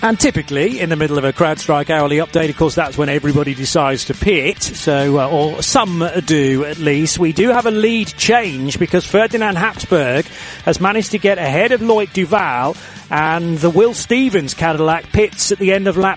And typically, in the middle of a CrowdStrike hourly update, of course, that's when everybody decides to pit. So, or some do at least. We do have a lead change because Ferdinand Habsburg has managed to get ahead of Loic Duval, and the Will Stevens Cadillac pits at the end of lap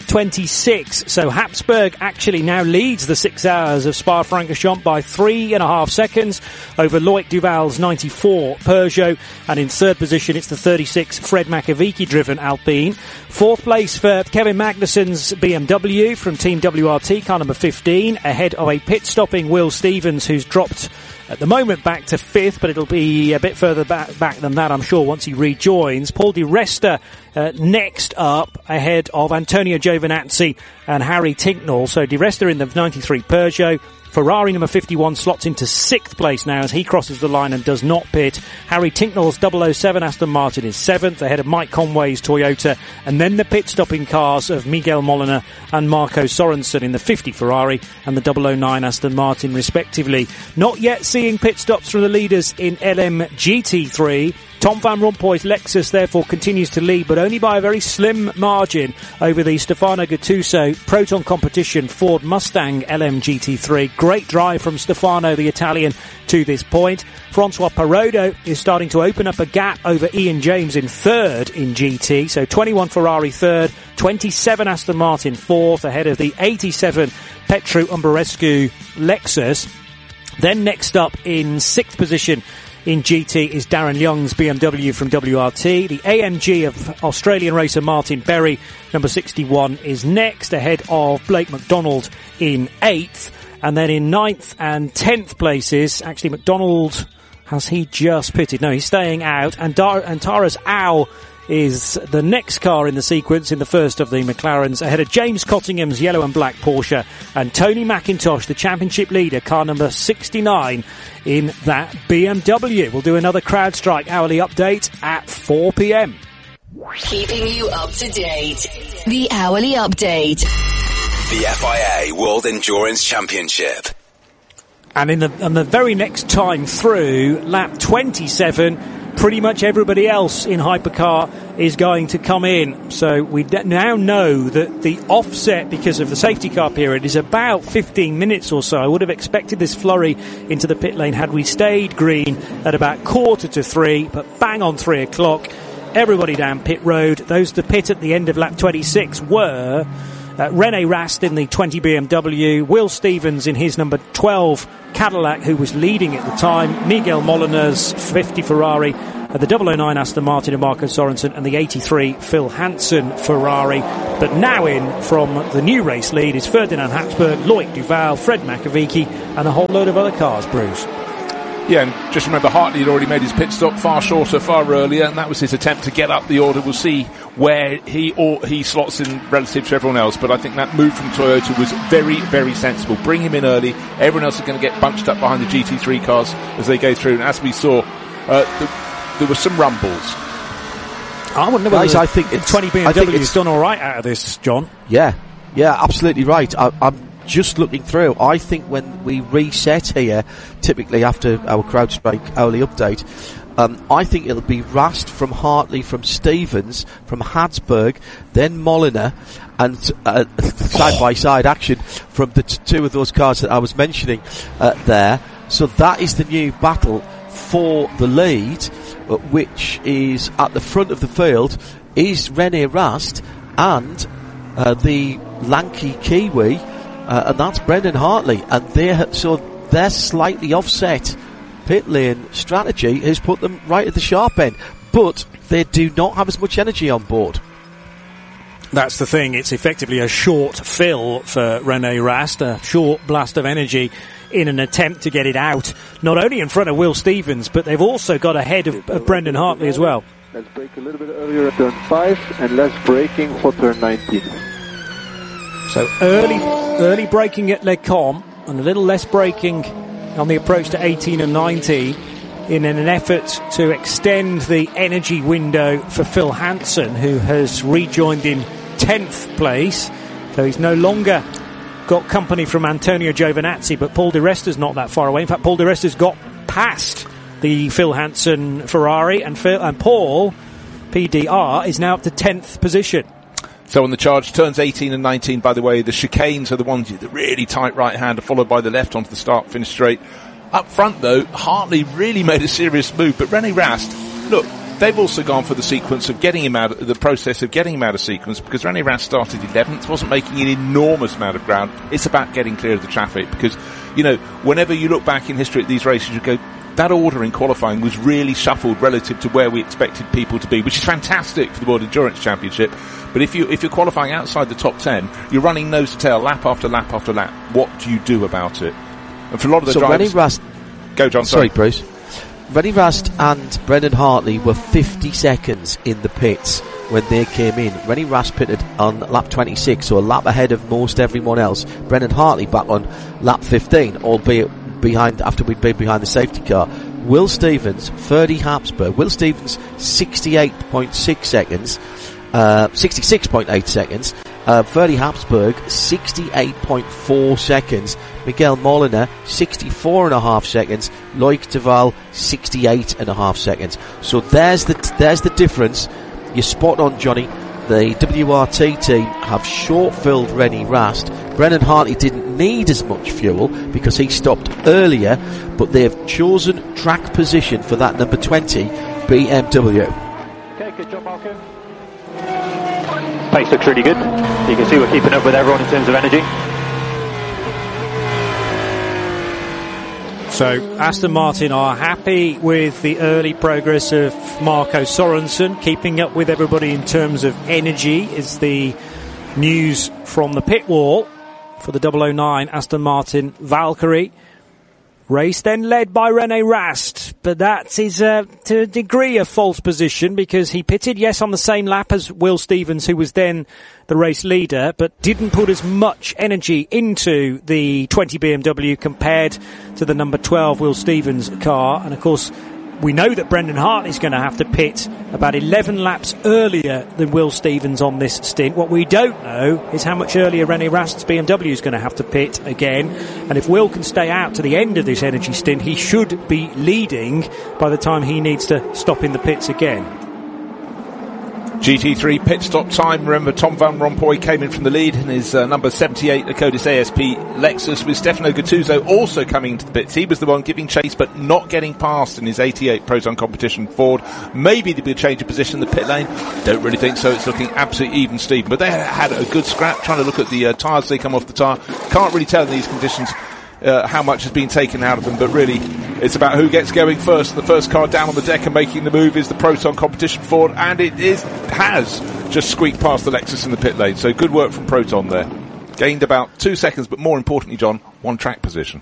26. So Habsburg actually now leads the 6 hours of Spa-Francorchamps by 3.5 seconds over Loic Duval's 94 Peugeot. And in third position, it's the 36 Fred Makovici driven Alpine. Fourth place for Kevin Magnussen's BMW from Team WRT, car number 15, ahead of a pit-stopping Will Stevens, who's dropped at the moment back to 5th, but it'll be a bit further back than that, I'm sure, once he rejoins. Paul Di Resta next up, ahead of Antonio Giovinazzi and Harry Tincknell. So Di Resta in the 93 Peugeot. Ferrari number 51 slots into 6th place now as he crosses the line and does not pit. Harry Tincknell's 007 Aston Martin is 7th, ahead of Mike Conway's Toyota, and then the pit-stopping cars of Miguel Molina and Marco Sorensen in the 50 Ferrari and the 009 Aston Martin, respectively. Not yet seeing pit stops from the leaders in LM GT3. Tom Van Rompuy's Lexus, therefore, continues to lead, but only by a very slim margin over the Stefano Gattuso Proton Competition Ford Mustang LM GT3. Great drive from Stefano, the Italian, to this point. Francois Perrodo is starting to open up a gap over Ian James in third in GT. So 21 Ferrari third, 27 Aston Martin fourth, ahead of the 87 Petru Umberescu Lexus. Then next up in sixth position in GT is Darren Young's BMW from WRT. The AMG of Australian racer Martin Berry, number 61, is next, ahead of Blake McDonald in 8th. And then in 9th and 10th places, actually McDonald, has he just pitted? No, he's staying out. And Taras Au is the next car in the sequence in the first of the McLarens, ahead of James Cottingham's yellow and black Porsche and Tony McIntosh, the championship leader, car number 69 in that BMW. We'll do another CrowdStrike hourly update at 4 p.m. Keeping you up to date. The hourly update. The FIA World Endurance Championship. And on the very next time through, lap 27, pretty much everybody else in hypercar is going to come in. So we now know that the offset, because of the safety car period, is about 15 minutes or so. I would have expected this flurry into the pit lane had we stayed green at about 2:45, but bang on 3 o'clock, everybody down pit road. Those to pit at the end of lap 26 were René Rast in the 20 BMW, Will Stevens in his number 12 Cadillac, who was leading at the time, Miguel Molina's 50 Ferrari, the 009 Aston Martin of Marco Sorensen, and the 83 Phil Hansen Ferrari. But now in from the new race lead is Ferdinand Habsburg, Loic Duval, Fred Makovici, and a whole load of other cars, Bruce. Yeah, and just remember, Hartley had already made his pit stop far shorter, far earlier, and that was his attempt to get up the order. We'll see where he slots in relative to everyone else, but I think that move from Toyota was very, very sensible. Bring him in early. Everyone else is going to get bunched up behind the GT3 cars as they go through, and as we saw, there were some rumbles. I wonder whether I think 20 BMW's done all right out of this, John. Yeah, absolutely right. I'm just looking through, I think when we reset here, typically after our CrowdStrike hourly update, I think it'll be Rast from Hartley, from Stevens, from Habsburg, then Molina, and side-by-side action from the two of those cars that I was mentioning there. So that is the new battle for the lead, which is at the front of the field, is René Rast and the lanky Kiwi, and that's Brendan Hartley, and their slightly offset pit lane strategy has put them right at the sharp end, but they do not have as much energy on board. That's the thing, it's effectively a short fill for René Rast, a short blast of energy in an attempt to get it out, not only in front of Will Stevens, but they've also got ahead of Brendan Hartley as well. Let's brake a little bit earlier at turn 5 and less braking for turn 19. So early braking at Les Combes and a little less braking on the approach to 18 and 19 in an effort to extend the energy window for Phil Hansen, who has rejoined in 10th place. So he's no longer got company from Antonio Giovinazzi, but Paul Di Resta's not that far away. In fact, Paul Di Resta's got past the Phil Hansen Ferrari, and Paul, PDR, is now up to 10th position. So on the charge, turns 18 and 19, by the way, the chicanes are the ones, the really tight right-hander, followed by the left onto the start, finish straight. Up front, though, Hartley really made a serious move, but René Rast, look, they've also gone for the sequence of getting him out, the process of getting him out of sequence, because René Rast started 11th, wasn't making an enormous amount of ground. It's about getting clear of the traffic, because, whenever you look back in history at these races, you go, that order in qualifying was really shuffled relative to where we expected people to be, which is fantastic for the World Endurance Championship. But if you're qualifying outside the top 10, you're running nose to tail, lap after lap after lap. What do you do about it? And for a lot of the drivers... René Rast... Go, John, sorry. Sorry, Bruce. René Rast and Brendan Hartley were 50 seconds in the pits when they came in. René Rast pitted on lap 26, so a lap ahead of most everyone else. Brendan Hartley back on lap 15, albeit after we'd been behind the safety car. Will Stevens, Ferdy Habsburg. Will Stevens, 68.6 seconds. 66.8 seconds. Ferdy Habsburg, 68.4 seconds. Miguel Molina, 64.5 seconds. Loic Duval, 68.5 seconds. So there's the difference. You're spot on, Johnny. The WRT team have short-filled René Rast. Brendan Hartley didn't need as much fuel because he stopped earlier, but they've chosen track position for that number 20 BMW. Okay, good job, Marco. Pace looks really good. You can see we're keeping up with everyone in terms of energy. So Aston Martin are happy with the early progress of Marco Sorensen. Keeping up with everybody in terms of energy is the news from the pit wall for the 009 Aston Martin Valkyrie. Race then led by René Rast, but that is to a degree a false position because he pitted, yes, on the same lap as Will Stevens, who was then the race leader, but didn't put as much energy into the 20 BMW compared to the number 12 Will Stevens car. And of course, we know that Brendan Hartley's going to have to pit about 11 laps earlier than Will Stevens on this stint. What we don't know is how much earlier René Rast's BMW is going to have to pit again. And if Will can stay out to the end of this energy stint, he should be leading by the time he needs to stop in the pits again. GT3 pit stop time. Remember, Tom Van Rompuy came in from the lead in his number 78 Acodis ASP Lexus, with Stefano Gattuso also coming into the pits. He was the one giving chase but not getting past in his 88 Proton Competition Ford. Maybe there'd be a change of position in the pit lane. Don't really think so. It's looking absolutely even, Steve. But they had a good scrap, trying to look at the tyres they come off the tyre. Can't really tell in these conditions how much has been taken out of them, but really it's about who gets going first. The first car down on the deck and making the move is the Proton Competition Ford, and it has just squeaked past the Lexus in the pit lane. So good work from Proton there. Gained about 2 seconds, but more importantly, John, one track position.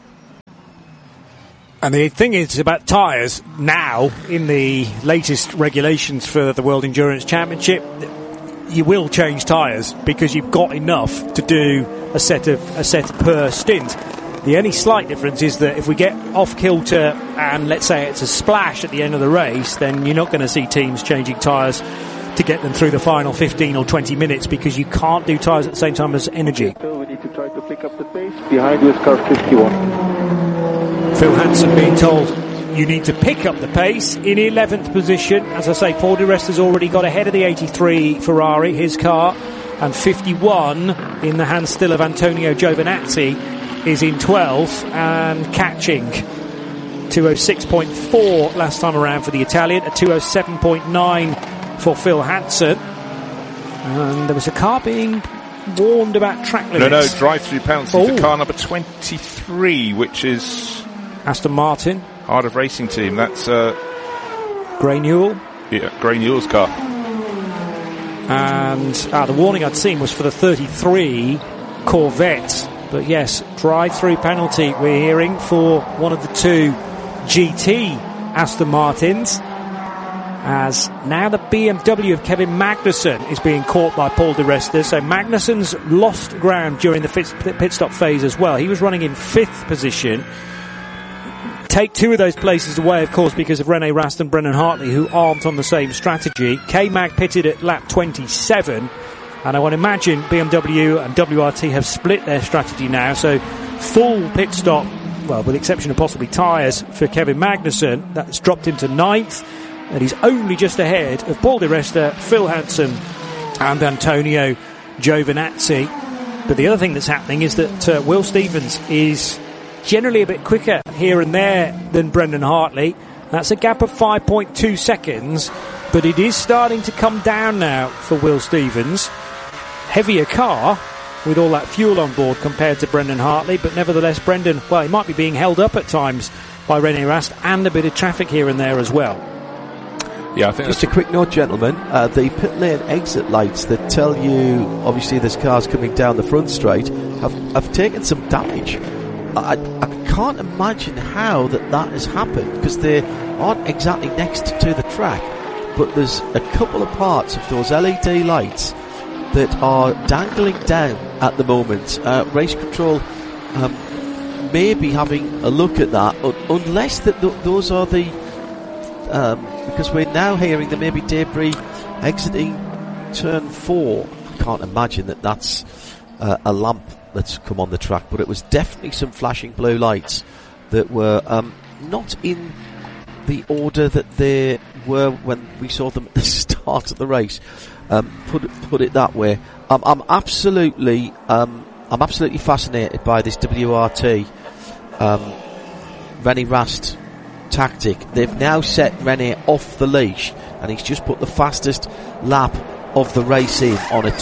And the thing is about tyres now, in the latest regulations for the World Endurance Championship, you will change tyres because you've got enough to do a set per stint. The only slight difference is that if we get off kilter and let's say it's a splash at the end of the race, then you're not going to see teams changing tyres to get them through the final 15 or 20 minutes because you can't do tyres at the same time as energy. So we need to try to pick up the pace. Behind you is car 51. Phil Hansen being told you need to pick up the pace in 11th position. As I say, Paul di Resta's already got ahead of the 83 Ferrari, his car, and 51 in the hands still of Antonio Giovinazzi is in 12th and catching. 206.4 last time around for the Italian, a 207.9 for Phil Hansen. And there was a car being warned about track limits. No, drive-through penalty to car number 23, which is Aston Martin. Heart of Racing Team. That's Gray Newell. Yeah, Gray Newell's car. And the warning I'd seen was for the 33 Corvette. But yes, drive-through penalty we're hearing for one of the two GT Aston Martins. As now the BMW of Kevin Magnussen is being caught by Paul di Resta. So Magnussen's lost ground during the pit stop phase as well. He was running in 5th position. Take 2 of those places away, of course, because of René Rast and Brendan Hartley, who aren't on the same strategy. K-Mag pitted at lap 27, and I would imagine BMW and WRT have split their strategy now, so full pit stop, well, with the exception of possibly tyres for Kevin Magnussen. That's dropped him to 9th, and he's only just ahead of Paul di Resta, Phil Hansen and Antonio Giovinazzi. But the other thing that's happening is that Will Stevens is generally a bit quicker here and there than Brendan Hartley. That's a gap of 5.2 seconds, but it is starting to come down now for Will Stevens. Heavier car with all that fuel on board compared to Brendan Hartley, but nevertheless Brendan, well, he might be being held up at times by Rene Rast, and a bit of traffic here and there as well. Yeah, I think just a quick note, gentlemen, the pit lane exit lights that tell you obviously there's cars coming down the front straight have taken some damage. I can't imagine how that has happened, because they aren't exactly next to the track, but there's a couple of parts of those LED lights that are dangling down at the moment. Race control may be having a look at that, unless that those are the because we're now hearing there may be debris exiting turn 4. I can't imagine that that's a lamp that's come on the track, but it was definitely some flashing blue lights that were not in the order that they were when we saw them at the start of the race. Put it that way. I'm absolutely fascinated by this WRT Rene Rast tactic. They've now set Rene off the leash, and he's just put the fastest lap of the race in on a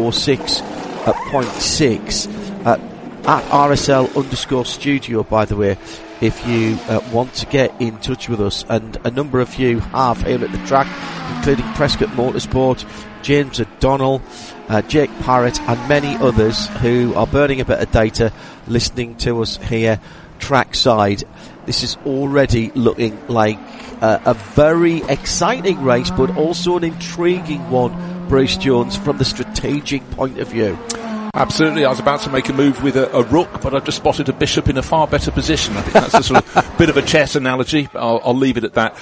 2:06.6 at RSL_studio, by the way, if you want to get in touch with us, and a number of you have here at the track, including Prescott Motorsport, James O'Donnell, Jake Parrott, and many others who are burning a bit of data listening to us here trackside. This is already looking like a very exciting race, but also an intriguing one, Bruce Jones, from the strategic point of view. Absolutely. I was about to make a move with a rook, but I've just spotted a bishop in a far better position. I think that's a sort of bit of a chess analogy, but I'll leave it at that.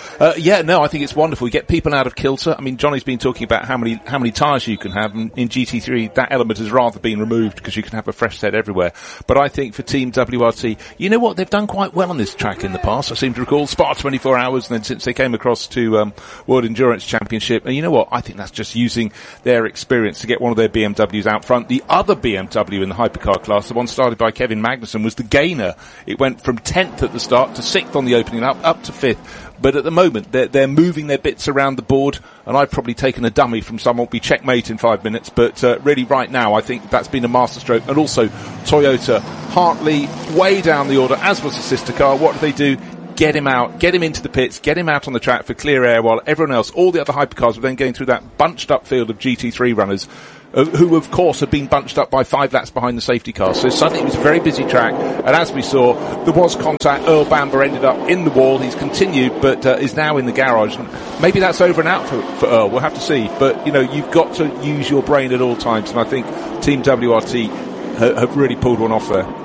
I think it's wonderful. You get people out of kilter. I mean, Johnny's been talking about how many tyres you can have, and in GT3 that element has rather been removed because you can have a fresh set everywhere. But I think for Team WRT, you know what? They've done quite well on this track in the past. I seem to recall Spa 24 Hours, and then since they came across to World Endurance Championship. And you know what? I think that's just using their experience to get one of their BMWs out front. The other BMW in the hypercar class, the one started by Kevin Magnussen, was the gainer. It went from 10th at the start to 6th on the opening lap, up to 5th. But at the moment, they're moving their bits around the board, and I've probably taken a dummy from someone, will be checkmate in 5 minutes, but really right now I think that's been a masterstroke. And also Toyota, Hartley, way down the order, as was the sister car. What do they do? Get him out, get him into the pits, get him out on the track for clear air, while everyone else, all the other hypercars, were then going through that bunched up field of GT3 runners, who of course had been bunched up by 5 laps behind the safety cars. So suddenly it was a very busy track, and as we saw, there was contact. Earl Bamber ended up in the wall. He's continued, but is now in the garage. And maybe that's over and out for Earl. We'll have to see. But, you know, you've got to use your brain at all times, and I think Team WRT have really pulled one off there.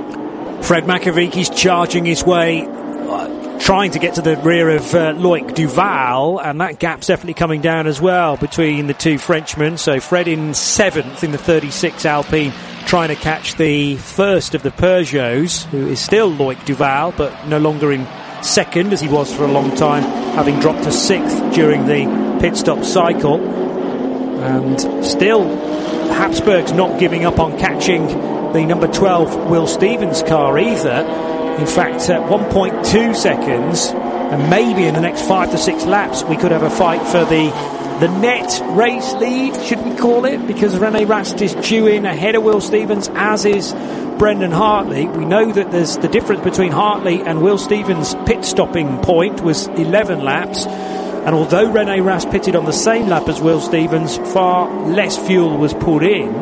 Fred Makoviki's charging his way, trying to get to the rear of Loic Duval, and that gap's definitely coming down as well between the two Frenchmen. So Fred in 7th in the 36 Alpine, trying to catch the first of the Peugeots, who is still Loic Duval, but no longer in 2nd as he was for a long time, having dropped to 6th during the pit stop cycle. And still Habsburg's not giving up on catching the number 12 Will Stevens car either. In fact, at 1.2 seconds, and maybe in the next 5 to 6 laps, we could have a fight for the net race lead, should we call it, because Rene Rast is due in ahead of Will Stevens, as is Brendan Hartley. We know that there's the difference between Hartley and Will Stevens' pit stopping point was 11 laps, and although Rene Rast pitted on the same lap as Will Stevens, far less fuel was put in.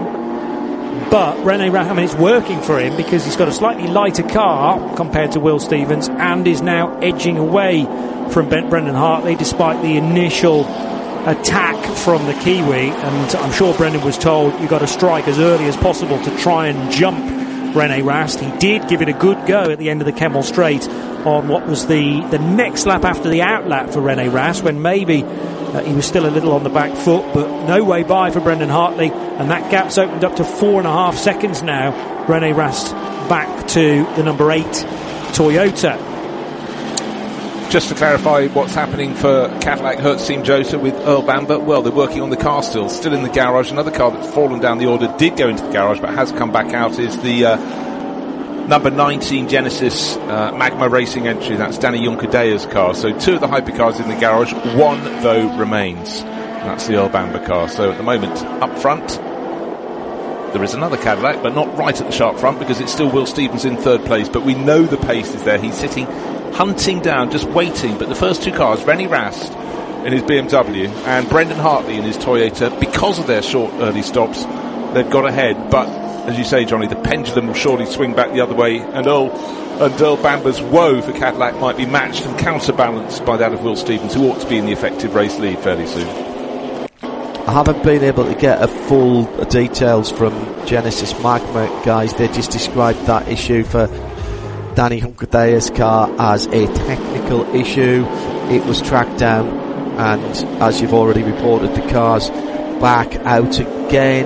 But Rene Rast, I mean, it's working for him because he's got a slightly lighter car compared to Will Stevens, and is now edging away from Brendan Hartley despite the initial attack from the Kiwi. And I'm sure Brendan was told you've got to strike as early as possible to try and jump Rene Rast. He did give it a good go at the end of the Kemmel Straight on what was the next lap after the out lap for Rene Rast, when maybe he was still a little on the back foot, but no way by for Brendan Hartley, and that gap's opened up to 4.5 seconds now. Rene Rast back to the number 8 Toyota. just to clarify what's happening for Cadillac Hertz Team Jota with Earl Bamber, well, they're working on the car still in the garage. Another car that's fallen down the order did go into the garage but has come back out is the number 19 Genesis Magma Racing entry. That's Danny Junkerdea's car. So 2 of the hypercars in the garage, 1 though remains. And that's the Earl Bamber car. So at the moment, up front, there is another Cadillac, but not right at the sharp front because it's still Will Stevens in 3rd place. But we know the pace is there. He's sitting, hunting down, just waiting. But the first 2 cars, Rennie Rast in his BMW and Brendan Hartley in his Toyota, because of their short early stops, they've got ahead. But as you say, Johnny, the pendulum will surely swing back the other way, and Earl Bamber's woe for Cadillac might be matched and counterbalanced by that of Will Stevens, who ought to be in the effective race lead fairly soon. I haven't been able to get a full details from Genesis Magma guys. They just described that issue for Danny Junkerdea's car as a technical issue. It was tracked down, and as you've already reported, the car's back out again.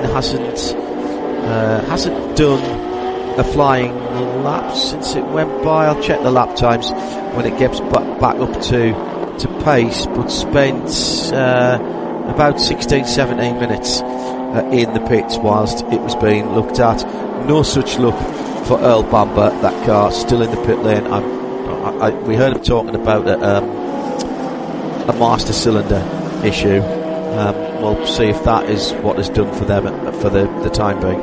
Hasn't done a flying lap since it went by. I'll check the lap times when it gets back up to pace, but spent about 16-17 minutes in the pits whilst it was being looked at. No such luck for Earl Bamber. That car still in the pit lane. We heard him talking about a master cylinder issue. We'll see if that is what is done for them for the time being.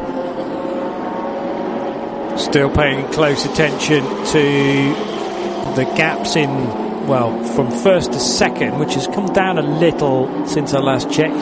Still paying close attention to the gaps in, well, from 1st to 2nd, which has come down a little since I last checked.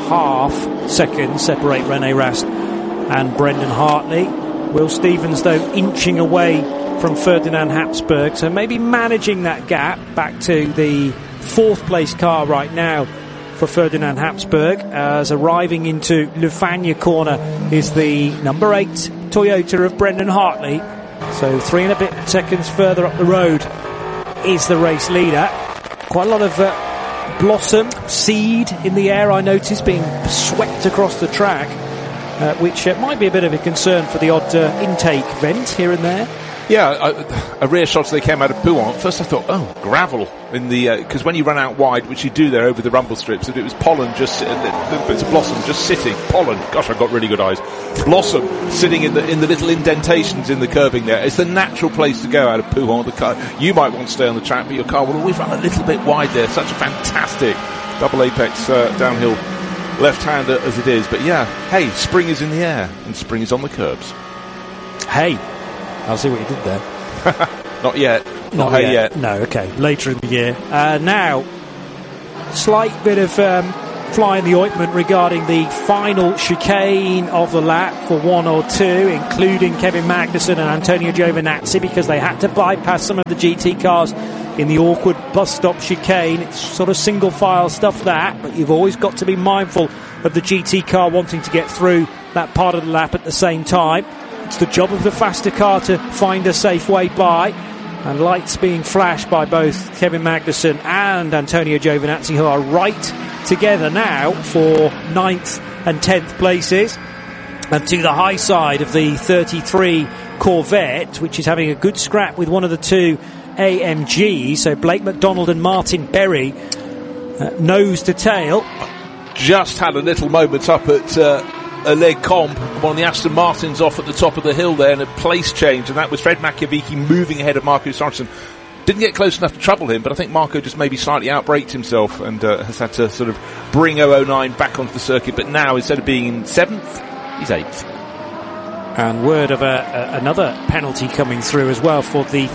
3.5 seconds separate Rennie Rast and Brendan Hartley. Will Stevens, though, inching away from Ferdinand Habsburg, so maybe managing that gap back to the 4th place car right now for Ferdinand Habsburg, as arriving into Le Fagnes corner is the number 8 Toyota of Brendan Hartley. So 3 and a bit seconds further up the road is the race leader. Quite a lot of blossom, seed in the air, I noticed, being swept across the track, which might be a bit of a concern for the odd intake vent here and there. Yeah, a rear shot as they came out of Pouhon. First I thought, oh, gravel in the, because when you run out wide, which you do there over the rumble strips, it was pollen just, bits of blossom just sitting, pollen, gosh, I've got really good eyes, blossom sitting in the little indentations in the curbing there. It's the natural place to go out of Pouhon. The car, you might want to stay on the track, but your car will always run a little bit wide there. Such a fantastic double apex downhill left-hander as it is. But yeah, hey, spring is in the air and spring is on the curbs. Hey, I'll see what you did there. Not yet. Not hey yet. No, okay. Later in the year. Now, slight bit of fly in the ointment regarding the final chicane of the lap for 1 or 2, including Kevin Magnussen and Antonio Giovinazzi, because they had to bypass some of the GT cars in the awkward bus stop chicane. It's sort of single file stuff, that, but you've always got to be mindful of the GT car wanting to get through that part of the lap at the same time. It's the job of the faster car to find a safe way by, and lights being flashed by both Kevin Magnussen and Antonio Giovinazzi, who are right together now for 9th and 10th places. And to the high side of the 33 Corvette, which is having a good scrap with one of the 2 AMGs, so Blake McDonald and Martin Berry, nose to tail. Just had a little moment up at leg comp, one of the Aston Martins off at the top of the hill there, and a place change, and that was Fred Machiavicki moving ahead of Marco Sorensen. Didn't get close enough to trouble him, but I think Marco just maybe slightly outbraked himself and has had to sort of bring 009 back onto the circuit, but now instead of being in 7th, he's 8th. And word of another penalty coming through as well for the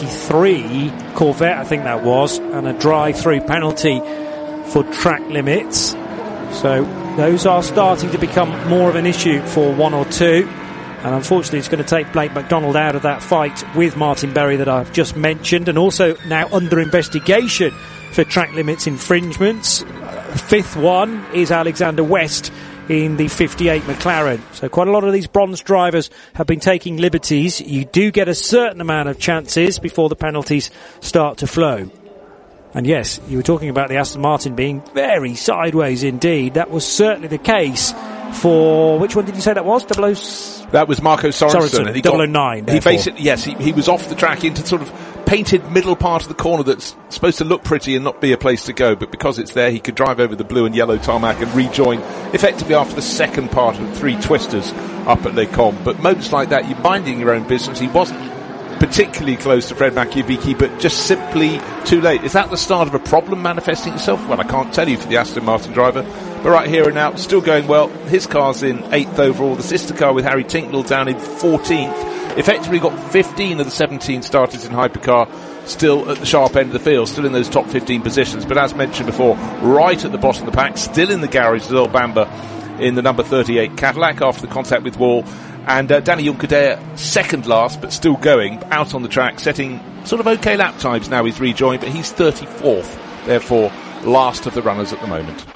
33 Corvette, I think that was, and a drive-through penalty for track limits. So those are starting to become more of an issue for 1 or 2. And unfortunately, it's going to take Blake McDonald out of that fight with Martin Berry that I've just mentioned, and also now under investigation for track limits infringements. 5th one is Alexander West in the 58 McLaren. So quite a lot of these bronze drivers have been taking liberties. You do get a certain amount of chances before the penalties start to flow. And yes, you were talking about the Aston Martin being very sideways indeed. That was certainly the case for, which one did you say that was? That was Marco Sorensen. And he 009. He basically, yes, he was off the track into sort of painted middle part of the corner that's supposed to look pretty and not be a place to go, but because it's there, he could drive over the blue and yellow tarmac and rejoin effectively after the second part of the 3 twisters up at Les Combes. But moments like that, you're minding your own business. He wasn't particularly close to Fred Machiavicki, but just simply too late. Is that the start of a problem manifesting itself? Well, I can't tell you for the Aston Martin driver, but right here and now, still going well. His car's in 8th overall, the sister car with Harry Tincknell down in 14th. Effectively got 15 of the 17 starters in hypercar still at the sharp end of the field, still in those top 15 positions. But as mentioned before, right at the bottom of the pack, still in the garage is Earl Bamber in the number 38 Cadillac after the contact with Wall. And Danny Juncadella second last, but still going, out on the track, setting sort of okay lap times now he's rejoined, but he's 34th, therefore last of the runners at the moment.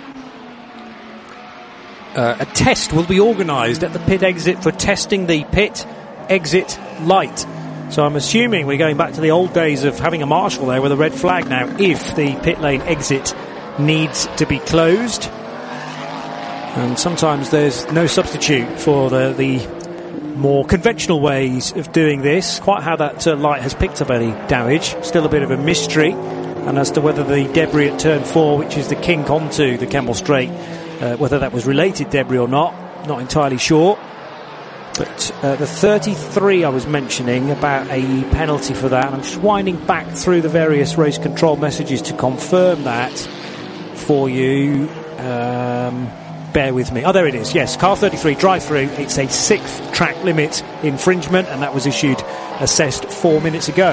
A test will be organised at the pit exit for testing the pit exit light. So I'm assuming we're going back to the old days of having a marshal there with a red flag now if the pit lane exit needs to be closed. And sometimes there's no substitute for the more conventional ways of doing this. Quite how that light has picked up any damage, still a bit of a mystery. And as to whether the debris at turn 4, which is the kink onto the Kemmel Straight, whether that was related debris or not entirely sure. But the 33 I was mentioning about a penalty for that, and I'm just winding back through the various race control messages to confirm that for you. Bear with me. Oh, there it is. Yes, car 33 drive-through. It's a 6th track limit infringement, and that was assessed 4 minutes ago.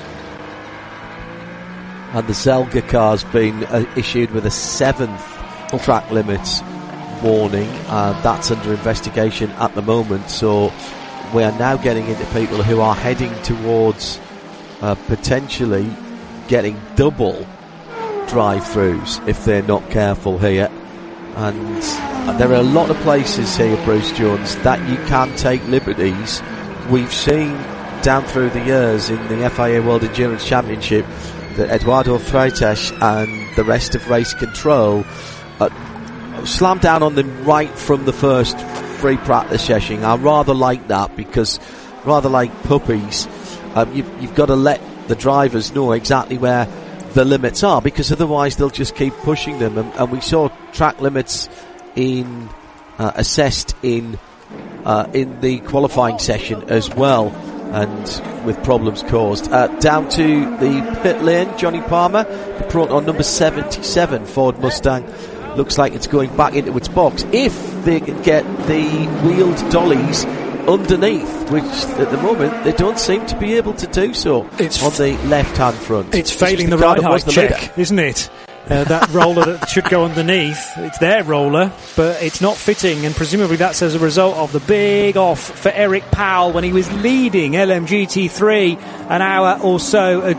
And the Zelga car's been issued with a 7th track limit warning, and that's under investigation at the moment. So we are now getting into people who are heading towards potentially getting double drive-throughs if they're not careful here. And there are a lot of places here, Bruce Jones, that you can take liberties. We've seen down through the years in the FIA World Endurance Championship that Eduardo Freitas and the rest of race control slam down on them right from the first free practice session. I rather like that, because rather like puppies, you've got to let the drivers know exactly where the limits are, because otherwise they'll just keep pushing them. And we saw track limits assessed in the qualifying session as well, and with problems caused. Down to the pit lane, Johnny Palmer, the Proton number 77 Ford Mustang, looks like it's going back into its box if they can get the wheeled dollies underneath, which at the moment they don't seem to be able to do so on the left-hand front. It's failing the ride height check, isn't it? That roller that should go underneath, it's their roller, but it's not fitting, and presumably that's as a result of the big off for Eric Powell when he was leading LMGT3 an hour or so ago.